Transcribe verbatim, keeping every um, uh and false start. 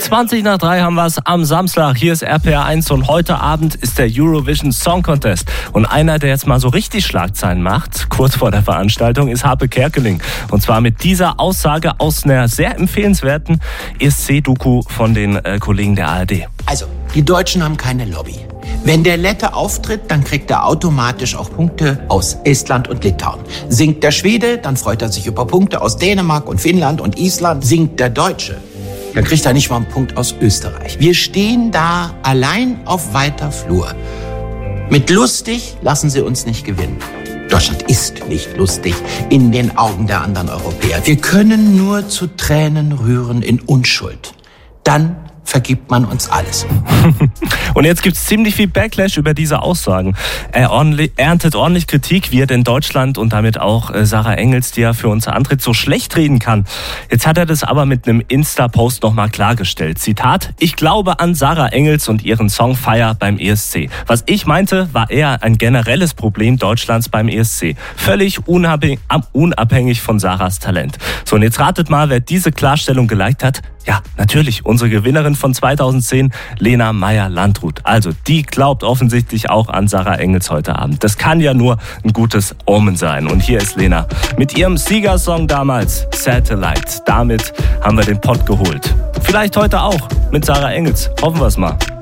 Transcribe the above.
zwanzig nach drei haben wir es am Samstag. Hier ist R P R eins und heute Abend ist der Eurovision Song Contest. Und einer, der jetzt mal so richtig Schlagzeilen macht, kurz vor der Veranstaltung, ist Harpe Kerkeling. Und zwar mit dieser Aussage aus einer sehr empfehlenswerten E S C-Doku von den äh, Kollegen der A R D. Also, die Deutschen haben keine Lobby. Wenn der Lette auftritt, dann kriegt er automatisch auch Punkte aus Estland und Litauen. Singt der Schwede, dann freut er sich über Punkte aus Dänemark und Finnland und Island. Singt der Deutsche, dann kriegt er nicht mal einen Punkt aus Österreich. Wir stehen da allein auf weiter Flur. Mit lustig lassen sie uns nicht gewinnen. Deutschland ist nicht lustig in den Augen der anderen Europäer. Wir können nur zu Tränen rühren in Unschuld. Dann vergibt man uns alles. Und jetzt gibt es ziemlich viel Backlash über diese Aussagen. Er ordentlich, erntet ordentlich Kritik, wie er denn Deutschland und damit auch äh, Sarah Engels, die ja für uns antritt, so schlecht reden kann. Jetzt hat er das aber mit einem Insta-Post nochmal klargestellt. Zitat: Ich glaube an Sarah Engels und ihren Song Fire beim E S C. Was ich meinte, war eher ein generelles Problem Deutschlands beim E S C. Völlig unabhängig, unabhängig von Sarahs Talent. So, und jetzt ratet mal, wer diese Klarstellung geliked hat. Ja, natürlich, unsere Gewinnerin von zweitausendzehn, Lena Meyer-Landrut. Also, die glaubt offensichtlich auch an Sarah Engels heute Abend. Das kann ja nur ein gutes Omen sein. Und hier ist Lena mit ihrem Siegersong damals, Satellite. Damit haben wir den Pott geholt. Vielleicht heute auch mit Sarah Engels. Hoffen wir es mal.